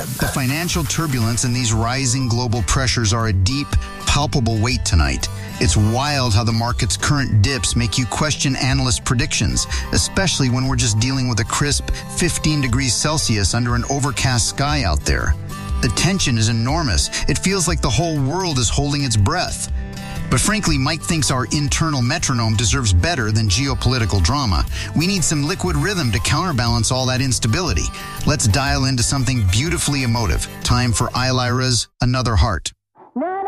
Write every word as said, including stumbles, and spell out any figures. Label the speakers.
Speaker 1: The financial turbulence and these rising global pressures are a deep, palpable weight tonight. It's wild how the market's current dips make you question analyst predictions, especially when we're just dealing with a crisp fifteen degrees Celsius under an overcast sky out there. The tension is enormous. It feels like the whole world is holding its breath. But frankly, Mike thinks our internal metronome deserves better than geopolitical drama. We need some liquid rhythm to counterbalance all that instability. Let's dial into something beautifully emotive. Time for Ilira's Another Heart.